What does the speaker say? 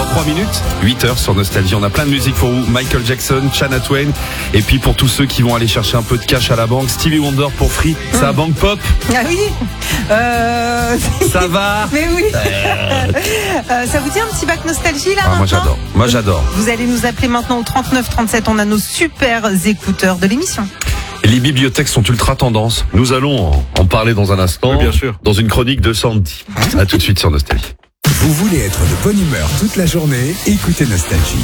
3 minutes, 8h sur Nostalgie. On a plein de musique pour vous. Michael Jackson, Shania Twain. Et puis pour tous ceux qui vont aller chercher un peu de cash à la banque, Stevie Wonder pour Free. C'est à Banque Pop. Ah oui. Ça va. Mais oui. Ça vous dit un petit bac nostalgie là maintenant? Moi j'adore. Vous allez nous appeler maintenant au 39 37. On a nos super écouteurs de l'émission. Les bibliothèques sont ultra tendance. Nous allons en parler dans un instant. Oui, bien sûr. Dans une chronique de Sandy. À tout de suite sur Nostalgie. Vous voulez être de bonne humeur toute la journée? Écoutez Nostalgie.